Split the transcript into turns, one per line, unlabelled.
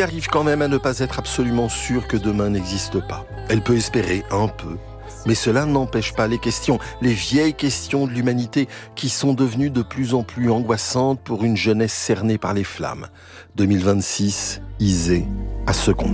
arrive quand même à ne pas être absolument sûre que demain n'existe pas. Elle peut espérer un peu, mais cela n'empêche pas les questions, les vieilles questions de l'humanité qui sont devenues de plus en plus angoissantes pour une jeunesse cernée par les flammes. 2026, Isée, à ce qu'on